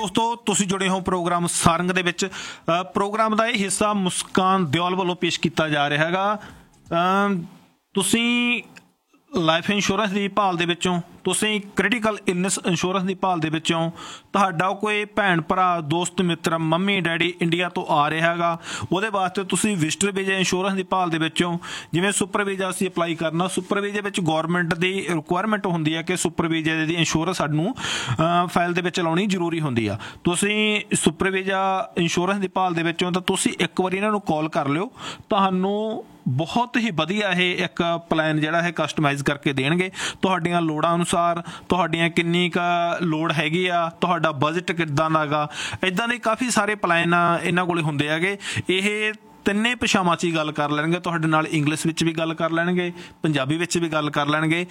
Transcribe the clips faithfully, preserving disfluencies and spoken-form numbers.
ਦੋਸਤੋ ਤੁਸੀਂ ਜੁੜੇ ਹੋ ਪ੍ਰੋਗਰਾਮ ਸਾਰੰਗ ਦੇ ਵਿੱਚ। ਪ੍ਰੋਗਰਾਮ ਦਾ ਇਹ ਹਿੱਸਾ ਮੁਸਕਾਨ ਦਿਓਲ ਵੱਲੋਂ ਪੇਸ਼ ਕੀਤਾ ਜਾ ਰਿਹਾ ਹੈਗਾ। ਤੁਸੀਂ ਲਾਈਫ ਇੰਸ਼ੋਰੈਂਸ ਦੀ ਭਾਲ ਦੇ ਵਿੱਚੋਂ, ਤੁਸੀਂ ਕ੍ਰਿਟੀਕਲ ਇਲਨੈਸ ਇੰਸ਼ੋਰੈਂਸ ਦੀ ਭਾਲ ਦੇ ਵਿੱਚੋਂ, ਤੁਹਾਡਾ ਕੋਈ ਭੈਣ ਭਰਾ ਦੋਸਤ ਮਿੱਤਰ ਮੰਮੀ ਡੈਡੀ ਇੰਡੀਆ ਤੋਂ ਆ ਰਿਹਾ ਹੈਗਾ, ਉਹਦੇ ਵਾਸਤੇ ਤੁਸੀਂ ਵਿਜ਼ਟਰ ਵੀਜ਼ਾ ਇੰਸ਼ੋਰੈਂਸ ਦੀ ਭਾਲ ਦੇ ਵਿੱਚੋਂ, ਜਿਵੇਂ ਸੁਪਰ ਵੀਜ਼ਾ ਅਸੀਂ ਅਪਲਾਈ ਕਰਨਾ, ਸੁਪਰ ਵੀਜ਼ੇ ਵਿੱਚ ਗੌਰਮੈਂਟ ਦੀ ਰਿਕੁਆਇਰਮੈਂਟ ਹੁੰਦੀ ਹੈ ਕਿ ਸੁਪਰ ਵੀਜ਼ੇ ਦੀ ਇੰਸ਼ੋਰੈਂਸ ਸਾਨੂੰ ਫਾਈਲ ਦੇ ਵਿੱਚ ਲਾਉਣੀ ਜ਼ਰੂਰੀ ਹੁੰਦੀ ਆ। ਤੁਸੀਂ ਸੁਪਰ ਵੀਜ਼ਾ ਇੰਸ਼ੋਰੈਂਸ ਦੀ ਭਾਲ ਦੇ ਵਿੱਚੋਂ ਤਾਂ ਤੁਸੀਂ ਇੱਕ ਵਾਰੀ ਇਹਨਾਂ ਨੂੰ ਕਾਲ ਕਰ ਲਿਓ, ਤੁਹਾਨੂੰ ਬਹੁਤ ਹੀ ਵਧੀਆ ਇਹ ਇੱਕ ਪਲਾਨ ਜਿਹੜਾ ਹੈ ਕਸਟਮਾਈਜ਼ ਕਰਕੇ ਦੇਣਗੇ ਤੁਹਾਡੀਆਂ ਲੋੜਾਂ ਅਨੁਸਾਰ। ਤੁਹਾਡੀਆਂ ਕਿੰਨੀ ਕੁ ਲੋੜ ਹੈਗੀ ਆ, ਤੁਹਾਡਾ ਬਜਟ ਕਿੱਦਾਂ ਦਾ ਗਾ, ਇੱਦਾਂ ਦੇ ਕਾਫੀ ਸਾਰੇ ਪਲਾਨ ਇਹਨਾਂ ਕੋਲ ਹੁੰਦੇ ਹੈਗੇ। ਇਹ ਤਿੰਨੇ ਭਾਸ਼ਾਵਾਂ 'ਚ ਹੀ ਗੱਲ ਕਰ ਲੈਣਗੇ ਤੁਹਾਡੇ ਨਾਲ, ਇੰਗਲਿਸ਼ ਵਿੱਚ ਵੀ ਗੱਲ ਕਰ ਲੈਣਗੇ, ਪੰਜਾਬੀ ਵਿੱਚ ਵੀ ਗੱਲ ਕਰ ਲੈਣਗੇ।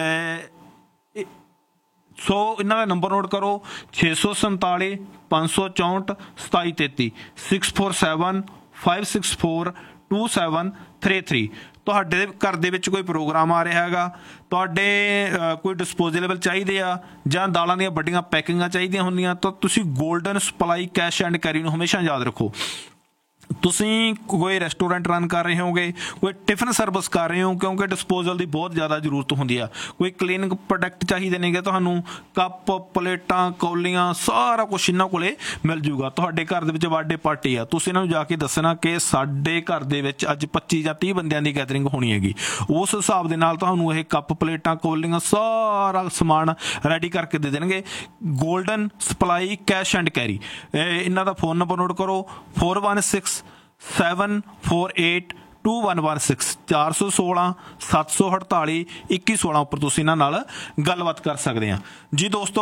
ਸੋ ਇਹਨਾਂ ਦਾ ਨੰਬਰ ਨੋਟ ਕਰੋ, ਛੇ ਸੌ ਸੰਤਾਲੀ ਪੰਜ ਸੌ ਚੌਂਹਠ ਸਤਾਈ ਤੇਤੀ six four seven five six four two seven three three. ਤੁਹਾਡੇ ਘਰ ਦੇ ਵਿੱਚ ਕੋਈ ਪ੍ਰੋਗਰਾਮ ਆ ਰਿਹਾ ਹੈਗਾ, ਤੁਹਾਡੇ ਕੋਈ ਡਿਸਪੋਜ਼ੇਬਲ ਚਾਹੀਦੇ ਆ ਜਾਂ ਦਾਲਾਂ ਦੀਆਂ ਵੱਡੀਆਂ ਪੈਕਿੰਗਾਂ ਚਾਹੀਦੀਆਂ ਹੁੰਦੀਆਂ, ਤਾਂ ਤੁਸੀਂ golden supply cash and carry ਨੂੰ ਹਮੇਸ਼ਾ ਯਾਦ ਰੱਖੋ। ਤੁਸੀਂ ਕੋਈ ਰੈਸਟੋਰੈਂਟ ਰਨ ਕਰ ਰਹੇ ਹੋਗੇ, ਕੋਈ ਟਿਫਨ ਸਰਵਿਸ ਕਰ ਰਹੇ ਹੋ, ਕਿਉਂਕਿ ਡਿਸਪੋਜ਼ਲ ਦੀ ਬਹੁਤ ਜ਼ਿਆਦਾ ਜ਼ਰੂਰਤ ਹੁੰਦੀ ਆ। ਕੋਈ ਕਲੀਨਿੰਗ ਪ੍ਰੋਡਕਟ ਚਾਹੀਦੇ ਨੇਗੇ ਤੁਹਾਨੂੰ, ਕੱਪ ਪਲੇਟਾਂ ਕੌਲੀਆਂ ਸਾਰਾ ਕੁਛ ਇਹਨਾਂ ਕੋਲੇ ਮਿਲ ਜੂਗਾ। ਤੁਹਾਡੇ ਘਰ ਦੇ ਵਿੱਚ ਬਰਥਡੇ ਪਾਰਟੀ ਆ, ਤੁਸੀਂ ਇਹਨਾਂ ਨੂੰ ਜਾ ਕੇ ਦੱਸਣਾ ਕਿ ਸਾਡੇ ਘਰ ਦੇ ਵਿੱਚ ਅੱਜ ਪੱਚੀ ਜਾਂ ਤੀਹ ਬੰਦਿਆਂ ਦੀ ਗੈਦਰਿੰਗ ਹੋਣੀ ਹੈਗੀ। ਉਸ ਹਿਸਾਬ ਦੇ ਨਾਲ ਤੁਹਾਨੂੰ ਇਹ ਕੱਪ ਪਲੇਟਾਂ ਕੌਲੀਆਂ ਸਾਰਾ ਸਮਾਨ ਰੈਡੀ ਕਰਕੇ ਦੇ ਦੇਣਗੇ। Golden supply cash and carry. ਇਹਨਾਂ ਦਾ ਫੋਨ ਨੰਬਰ ਨੋਟ ਕਰੋ, four one six seven four eight two one one six ਚਾਰ ਸੌ ਸੋਲਾਂ ਸੱਤ ਸੌ ਅਠਤਾਲੀ ਇੱਕੀ ਸੋਲਾਂ ਉੱਪਰ ਤੁਸੀਂ ਇਹਨਾਂ ਨਾਲ ਗੱਲਬਾਤ ਕਰ ਸਕਦੇ ਹਾਂ ਜੀ। ਦੋਸਤੋ,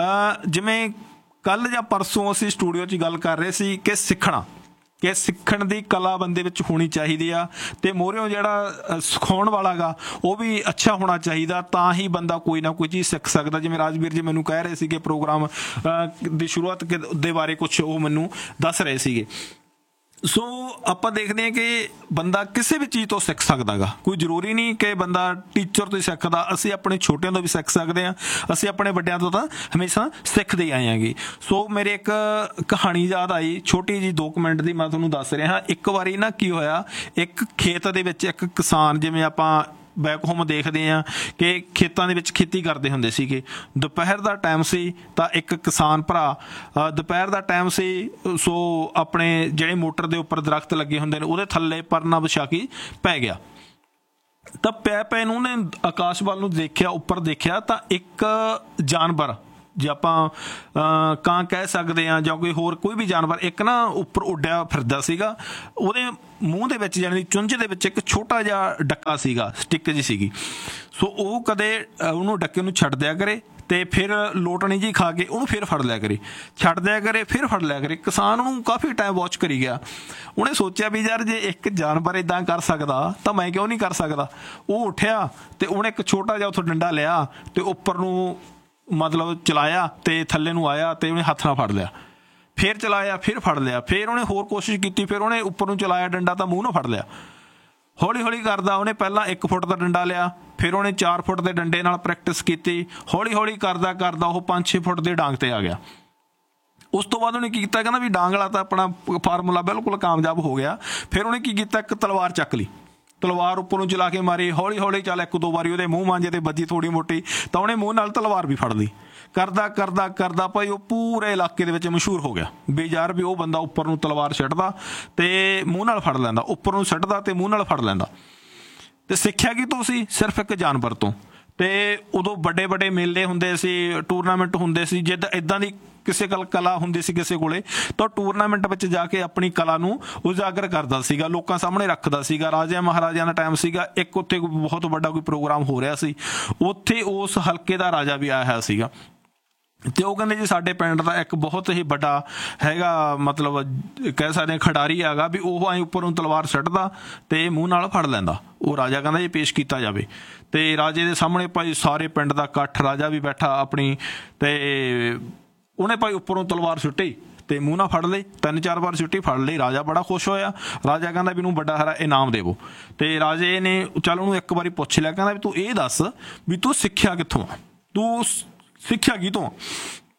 ਜਿਵੇਂ ਕੱਲ੍ਹ ਜਾਂ ਪਰਸੋਂ ਅਸੀਂ ਸਟੂਡੀਓ 'ਚ ਗੱਲ ਕਰ ਰਹੇ ਸੀ ਕਿ ਸਿੱਖਣਾ, ਕਿ ਸਿੱਖਣ ਦੀ ਕਲਾ ਬੰਦੇ ਵਿੱਚ ਹੋਣੀ ਚਾਹੀਦੀ ਆ, ਅਤੇ ਮੂਹਰਿਓਂ ਜਿਹੜਾ ਸਿਖਾਉਣ ਵਾਲਾ ਗਾ ਉਹ ਵੀ ਅੱਛਾ ਹੋਣਾ ਚਾਹੀਦਾ, ਤਾਂ ਹੀ ਬੰਦਾ ਕੋਈ ਨਾ ਕੋਈ ਚੀਜ਼ ਸਿੱਖ ਸਕਦਾ। ਜਿਵੇਂ ਰਾਜਵੀਰ ਜੀ ਮੈਨੂੰ ਕਹਿ ਰਹੇ ਸੀਗੇ ਪ੍ਰੋਗਰਾਮ ਦੀ ਸ਼ੁਰੂਆਤ ਦੇ ਬਾਰੇ ਕੁਛ ਉਹ ਮੈਨੂੰ ਦੱਸ ਰਹੇ ਸੀਗੇ। ਸੋ ਆਪਾਂ ਦੇਖਦੇ ਹਾਂ ਕਿ ਬੰਦਾ ਕਿਸੇ ਵੀ ਚੀਜ਼ ਤੋਂ ਸਿੱਖ ਸਕਦਾ ਗਾ, ਕੋਈ ਜ਼ਰੂਰੀ ਨਹੀਂ ਕਿ ਬੰਦਾ ਟੀਚਰ ਤੋਂ ਹੀ ਸਿੱਖਦਾ। ਅਸੀਂ ਆਪਣੇ ਛੋਟਿਆਂ ਤੋਂ ਵੀ ਸਿੱਖ ਸਕਦੇ ਹਾਂ, ਅਸੀਂ ਆਪਣੇ ਵੱਡਿਆਂ ਤੋਂ ਤਾਂ ਹਮੇਸ਼ਾ ਸਿੱਖਦੇ ਆਏ ਹੈਗੇ। ਸੋ ਮੇਰੇ ਇੱਕ ਕਹਾਣੀ ਯਾਦ ਆਈ ਛੋਟੀ ਜਿਹੀ, ਦੋ ਕੁ ਮਿੰਟ ਦੀ ਮੈਂ ਤੁਹਾਨੂੰ ਦੱਸ ਰਿਹਾ। ਇੱਕ ਵਾਰੀ ਨਾ ਕੀ ਹੋਇਆ, ਇੱਕ ਖੇਤ ਦੇ ਵਿੱਚ ਇੱਕ ਕਿਸਾਨ, ਜਿਵੇਂ ਆਪਾਂ ਬੈਕ ਹੋਮ ਦੇਖਦੇ ਹਾਂ ਕਿ ਖੇਤਾਂ ਦੇ ਵਿੱਚ ਖੇਤੀ ਕਰਦੇ ਹੁੰਦੇ ਸੀਗੇ। ਦੁਪਹਿਰ ਦਾ ਟਾਈਮ ਸੀ ਤਾਂ ਇੱਕ ਕਿਸਾਨ ਭਰਾ ਦੁਪਹਿਰ ਦਾ ਟਾਈਮ ਸੀ, ਸੋ ਆਪਣੇ ਜਿਹੜੇ ਮੋਟਰ ਦੇ ਉੱਪਰ ਦਰਖਤ ਲੱਗੇ ਹੁੰਦੇ ਨੇ ਉਹਦੇ ਥੱਲੇ ਪਰਨਾ ਵਿਛਾ ਕੇ ਪੈ ਗਿਆ। ਤਾਂ ਪੈ ਪੈ ਨੂੰ ਉਹਨੇ ਆਕਾਸ਼ ਵੱਲ ਨੂੰ ਦੇਖਿਆ, ਉੱਪਰ ਦੇਖਿਆ ਤਾਂ ਇੱਕ ਜਾਨਵਰ, ਜੇ ਆਪਾਂ ਕਾਂ ਕਹਿ ਸਕਦੇ ਹਾਂ ਜਾਂ ਕੋਈ ਹੋਰ ਕੋਈ ਵੀ ਜਾਨਵਰ, ਇੱਕ ਨਾ ਉੱਪਰ ਉੱਡਿਆ ਫਿਰਦਾ ਸੀਗਾ। ਉਹਦੇ ਮੂੰਹ ਦੇ ਵਿੱਚ, ਯਾਨੀ ਚੁੰਝ ਦੇ ਵਿੱਚ ਇੱਕ ਛੋਟਾ ਜਿਹਾ ਡੱਕਾ ਸੀਗਾ, ਸਟਿੱਕ ਜਿਹੀ ਸੀਗੀ। ਸੋ ਉਹ ਕਦੇ ਉਹਨੂੰ ਡੱਕੇ ਨੂੰ ਛੱਡ ਦਿਆ ਕਰੇ ਅਤੇ ਫਿਰ ਲੋਟਣੀ ਜਿਹੀ ਖਾ ਕੇ ਉਹਨੂੰ ਫਿਰ ਫੜ ਲਿਆ ਕਰੇ, ਛੱਡ ਦਿਆ ਕਰੇ ਫਿਰ ਫੜ ਲਿਆ ਕਰੇ। ਕਿਸਾਨ ਉਹਨੂੰ ਕਾਫੀ ਟਾਈਮ ਵਾਚ ਕਰੀ ਗਿਆ। ਉਹਨੇ ਸੋਚਿਆ ਵੀ ਯਾਰ ਜੇ ਇੱਕ ਜਾਨਵਰ ਇੱਦਾਂ ਕਰ ਸਕਦਾ ਤਾਂ ਮੈਂ ਕਿਉਂ ਨਹੀਂ ਕਰ ਸਕਦਾ। ਉਹ ਉੱਠਿਆ ਅਤੇ ਉਹਨੇ ਇੱਕ ਛੋਟਾ ਜਿਹਾ ਉੱਥੋਂ ਡੰਡਾ ਲਿਆ ਅਤੇ ਉੱਪਰ ਨੂੰ ਮਤਲਬ ਚਲਾਇਆ ਅਤੇ ਥੱਲੇ ਨੂੰ ਆਇਆ ਅਤੇ ਉਹਨੇ ਹੱਥ ਨਾਲ ਫੜ ਲਿਆ, ਫਿਰ ਚਲਾਇਆ, ਫਿਰ ਫੜ ਲਿਆ, ਫਿਰ ਉਹਨੇ ਹੋਰ ਕੋਸ਼ਿਸ਼ ਕੀਤੀ, ਫਿਰ ਉਹਨੇ ਉੱਪਰ ਨੂੰ ਚਲਾਇਆ ਡੰਡਾ ਤਾਂ ਮੂੰਹ ਨਾਲ ਫੜ ਲਿਆ। ਹੌਲੀ ਹੌਲੀ ਕਰਦਾ ਉਹਨੇ ਪਹਿਲਾਂ ਇੱਕ ਫੁੱਟ ਦਾ ਡੰਡਾ ਲਿਆ, ਫਿਰ ਉਹਨੇ ਚਾਰ ਫੁੱਟ ਦੇ ਡੰਡੇ ਨਾਲ ਪ੍ਰੈਕਟਿਸ ਕੀਤੀ। ਹੌਲੀ ਹੌਲੀ ਕਰਦਾ ਕਰਦਾ ਉਹ ਪੰਜ ਛੇ ਫੁੱਟ ਦੇ ਡਾਂਗ 'ਤੇ ਆ ਗਿਆ। ਉਸ ਤੋਂ ਬਾਅਦ ਉਹਨੇ ਕੀ ਕੀਤਾ, ਕਹਿੰਦਾ ਵੀ ਡਾਂਗ ਵਾਲਾ ਤਾਂ ਆਪਣਾ ਫਾਰਮੂਲਾ ਬਿਲਕੁਲ ਕਾਮਯਾਬ ਹੋ ਗਿਆ। ਫਿਰ ਉਹਨੇ ਕੀ ਕੀਤਾ, ਇੱਕ ਤਲਵਾਰ ਚੱਕ ਲਈ, ਤਲਵਾਰ ਉੱਪਰ ਨੂੰ ਚਲਾ ਕੇ ਮਾਰੀ। ਹੌਲੀ ਹੌਲੀ ਚੱਲ ਇੱਕ ਦੋ ਵਾਰੀ ਉਹਦੇ ਮੂੰਹ ਮਾਂਜੇ 'ਤੇ ਵੱਜੀ ਥੋੜ੍ਹੀ ਮੋਟੀ, ਤਾਂ ਉਹਨੇ ਮੂੰਹ ਨਾਲ ਤਲਵਾਰ ਵੀ ਫੜ ਲਈ। ਕਰਦਾ ਕਰਦਾ ਕਰਦਾ ਭਾਈ ਉਹ ਪੂਰੇ ਇਲਾਕੇ ਦੇ ਵਿੱਚ ਮਸ਼ਹੂਰ ਹੋ ਗਿਆ ਵੀ ਯਾਰ ਵੀ ਉਹ ਬੰਦਾ ਉੱਪਰ ਨੂੰ ਤਲਵਾਰ ਛੱਡਦਾ ਅਤੇ ਮੂੰਹ ਨਾਲ ਫੜ ਲੈਂਦਾ, ਉੱਪਰ ਨੂੰ ਛੱਡਦਾ ਅਤੇ ਮੂੰਹ ਨਾਲ ਫੜ ਲੈਂਦਾ। ਅਤੇ ਸਿੱਖਿਆ ਕੀ ਤੋਂ ਸੀ, ਸਿਰਫ ਇੱਕ ਜਾਨਵਰ ਤੋਂ। ਅਤੇ ਉਦੋਂ ਵੱਡੇ ਵੱਡੇ ਮੇਲੇ ਹੁੰਦੇ ਸੀ, ਟੂਰਨਾਮੈਂਟ ਹੁੰਦੇ ਸੀ, ਜਿੱਦ ਇੱਦਾਂ ਦੀ ਕਿਸੇ ਕੋਲ ਕਲਾ ਹੁੰਦੀ ਸੀ ਕਿਸੇ ਕੋਲੇ, ਤਾਂ ਟੂਰਨਾਮੈਂਟ ਵਿੱਚ ਜਾ ਕੇ ਆਪਣੀ ਕਲਾ ਨੂੰ ਉਜਾਗਰ ਕਰਦਾ ਸੀਗਾ, ਲੋਕਾਂ ਸਾਹਮਣੇ ਰੱਖਦਾ ਸੀਗਾ। ਰਾਜਿਆਂ ਮਹਾਰਾਜਿਆਂ ਦਾ ਟਾਈਮ ਸੀਗਾ, ਇੱਕ ਉੱਥੇ ਬਹੁਤ ਵੱਡਾ ਕੋਈ ਪ੍ਰੋਗਰਾਮ ਹੋ ਰਿਹਾ ਸੀ, ਉੱਥੇ ਉਸ ਹਲਕੇ ਦਾ ਰਾਜਾ ਵੀ ਆਇਆ ਹੋਇਆ ਸੀਗਾ। ਅਤੇ ਉਹ ਕਹਿੰਦੇ ਜੀ ਸਾਡੇ ਪਿੰਡ ਦਾ ਇੱਕ ਬਹੁਤ ਹੀ ਵੱਡਾ ਹੈਗਾ, ਮਤਲਬ ਕਹਿ ਸਕਦੇ ਹਾਂ ਖਿਡਾਰੀ ਹੈਗਾ, ਵੀ ਉਹ ਐਂ ਉੱਪਰ ਨੂੰ ਤਲਵਾਰ ਸੁੱਟਦਾ ਅਤੇ ਮੂੰਹ ਨਾਲ ਫੜ ਲੈਂਦਾ। ਉਹ ਰਾਜਾ ਕਹਿੰਦਾ ਜੀ ਪੇਸ਼ ਕੀਤਾ ਜਾਵੇ। ਅਤੇ ਰਾਜੇ ਦੇ ਸਾਹਮਣੇ ਭਾਈ ਸਾਰੇ ਪਿੰਡ ਦਾ ਇਕੱਠ, ਰਾਜਾ ਵੀ ਬੈਠਾ ਆਪਣੀ, ਅਤੇ ਉਹਨੇ ਭਾਈ ਉੱਪਰੋਂ ਤਲਵਾਰ ਸੁੱਟੀ ਅਤੇ ਮੂੰਹ ਨਾਲ ਫੜ ਲਈ, ਤਿੰਨ ਚਾਰ ਵਾਰ ਸੁੱਟੀ, ਫੜ ਲਈ। ਰਾਜਾ ਬੜਾ ਖੁਸ਼ ਹੋਇਆ। ਰਾਜਾ ਕਹਿੰਦਾ ਵੀ ਇਹਨੂੰ ਵੱਡਾ ਸਾਰਾ ਇਨਾਮ ਦੇਵੋ। ਅਤੇ ਰਾਜੇ ਨੇ ਚੱਲ ਉਹਨੂੰ ਇੱਕ ਵਾਰੀ ਪੁੱਛ ਲਿਆ, ਕਹਿੰਦਾ ਵੀ ਤੂੰ ਇਹ ਦੱਸ ਵੀ ਤੂੰ ਸਿੱਖਿਆ ਕਿੱਥੋਂ ਆ, ਤੂੰ ਸਿੱਖਿਆ ਕੀ ਤੋਂ?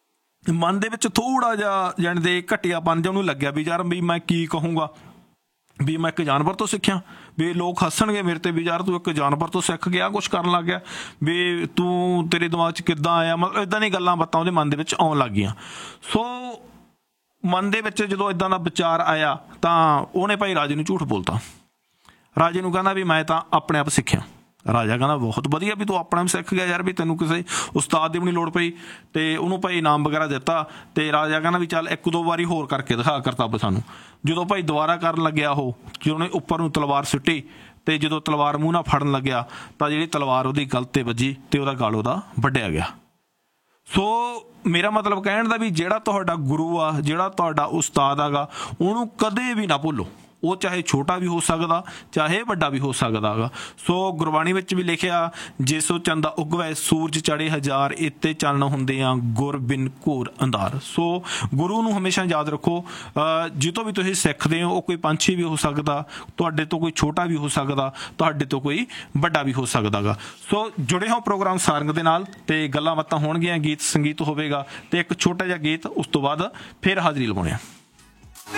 ਮਨ ਦੇ ਵਿੱਚ ਥੋੜ੍ਹਾ ਜਿਹਾ ਜਾਣੀ ਦੇ ਘਟੀਆਪਨ ਜਿਹਾ ਉਹਨੂੰ ਲੱਗਿਆ ਵੀ ਯਾਰ ਵੀ ਮੈਂ ਕੀ ਕਹੂੰਗਾ, ਵੀ ਮੈਂ ਇੱਕ ਜਾਨਵਰ ਤੋਂ ਸਿੱਖਿਆ, ਵੀ ਲੋਕ ਹੱਸਣਗੇ ਮੇਰੇ ਤੇ ਵੀ ਯਾਰ ਤੂੰ ਇੱਕ ਜਾਨਵਰ ਤੋਂ ਸਿੱਖ ਗਿਆ ਕੁਛ ਕਰਨ ਲੱਗ ਗਿਆ, ਵੀ ਤੂੰ ਤੇਰੇ ਦਿਮਾਗ 'ਚ ਕਿੱਦਾਂ ਆਇਆ, ਮਤਲਬ ਇੱਦਾਂ ਦੀਆਂ ਗੱਲਾਂ ਬਾਤਾਂ ਉਹਦੇ ਮਨ ਦੇ ਵਿੱਚ ਆਉਣ ਲੱਗ ਗਈਆਂ। ਸੋ ਮਨ ਦੇ ਵਿੱਚ ਜਦੋਂ ਇੱਦਾਂ ਦਾ ਵਿਚਾਰ ਆਇਆ ਤਾਂ ਉਹਨੇ ਭਾਈ ਰਾਜੇ ਨੂੰ ਝੂਠ ਬੋਲਤਾ। ਰਾਜੇ ਨੂੰ ਕਹਿੰਦਾ ਵੀ ਮੈਂ ਤਾਂ ਆਪਣੇ ਆਪ ਸਿੱਖਿਆ। ਰਾਜਾ ਕਹਿੰਦਾ ਬਹੁਤ ਵਧੀਆ ਵੀ ਤੂੰ ਆਪਣਾ ਵੀ ਸਿੱਖ ਗਿਆ ਯਾਰ, ਵੀ ਤੈਨੂੰ ਕਿਸੇ ਉਸਤਾਦ ਦੀ ਵੀ ਨਹੀਂ ਲੋੜ ਪਈ। ਅਤੇ ਉਹਨੂੰ ਭਾਈ ਇਨਾਮ ਵਗੈਰਾ ਦਿੱਤਾ ਅਤੇ ਰਾਜਾ ਕਹਿੰਦਾ ਵੀ ਚੱਲ ਇੱਕ ਦੋ ਵਾਰੀ ਹੋਰ ਕਰਕੇ ਦਿਖਾ ਕਰਤੱਵ ਸਾਨੂੰ। ਜਦੋਂ ਭਾਈ ਦੁਬਾਰਾ ਕਰਨ ਲੱਗਿਆ ਉਹ, ਜਦੋਂ ਉਹਨੇ ਉੱਪਰ ਨੂੰ ਤਲਵਾਰ ਸੁੱਟੀ ਅਤੇ ਜਦੋਂ ਤਲਵਾਰ ਮੂੰਹ ਨਾਲ ਫੜਨ ਲੱਗਿਆ ਤਾਂ ਜਿਹੜੀ ਤਲਵਾਰ ਉਹਦੀ ਗਲ 'ਤੇ ਵੱਜੀ ਅਤੇ ਉਹਦਾ ਗਲ ਉਹਦਾ ਵੱਢਿਆ ਗਿਆ। ਸੋ ਮੇਰਾ ਮਤਲਬ ਕਹਿਣ ਦਾ ਵੀ ਜਿਹੜਾ ਤੁਹਾਡਾ ਗੁਰੂ ਆ, ਜਿਹੜਾ ਤੁਹਾਡਾ ਉਸਤਾਦ ਹੈਗਾ, ਉਹਨੂੰ ਕਦੇ ਵੀ ਨਾ ਭੁੱਲੋ। ਉਹ ਚਾਹੇ ਛੋਟਾ ਵੀ ਹੋ ਸਕਦਾ, ਚਾਹੇ ਵੱਡਾ ਵੀ ਹੋ ਸਕਦਾ ਹੈਗਾ। ਸੋ ਗੁਰਬਾਣੀ ਵਿੱਚ ਵੀ ਲਿਖਿਆ, ਜੇ ਸੋ ਚੰਦਾ ਉਗਵੈ ਸੂਰਜ ਚੜੇ ਹਜ਼ਾਰ, ਇੱਤੇ ਚੰਨ ਹੁੰਦੇ ਆ ਗੁਰ ਬਿਨ ਘੋਰ ਅੰਧਾਰ। ਸੋ ਗੁਰੂ ਨੂੰ ਹਮੇਸ਼ਾ ਯਾਦ ਰੱਖੋ। ਜਿੱਥੋਂ ਵੀ ਤੁਸੀਂ ਸਿੱਖਦੇ ਹੋ ਉਹ ਕੋਈ ਪੰਛੀ ਵੀ ਹੋ ਸਕਦਾ, ਤੁਹਾਡੇ ਤੋਂ ਕੋਈ ਛੋਟਾ ਵੀ ਹੋ ਸਕਦਾ, ਤੁਹਾਡੇ ਤੋਂ ਕੋਈ ਵੱਡਾ ਵੀ ਹੋ ਸਕਦਾ ਗਾ। ਸੋ ਜੁੜੇ ਹੋ ਪ੍ਰੋਗਰਾਮ ਸਾਰੰਗ ਦੇ ਨਾਲ ਅਤੇ ਗੱਲਾਂ ਬਾਤਾਂ ਹੋਣਗੀਆਂ, ਗੀਤ ਸੰਗੀਤ ਹੋਵੇਗਾ ਅਤੇ ਇੱਕ ਛੋਟਾ ਜਿਹਾ ਗੀਤ, ਉਸ ਤੋਂ ਬਾਅਦ ਫਿਰ ਹਾਜ਼ਰੀ ਲਵਾਉਣੇ ਆ।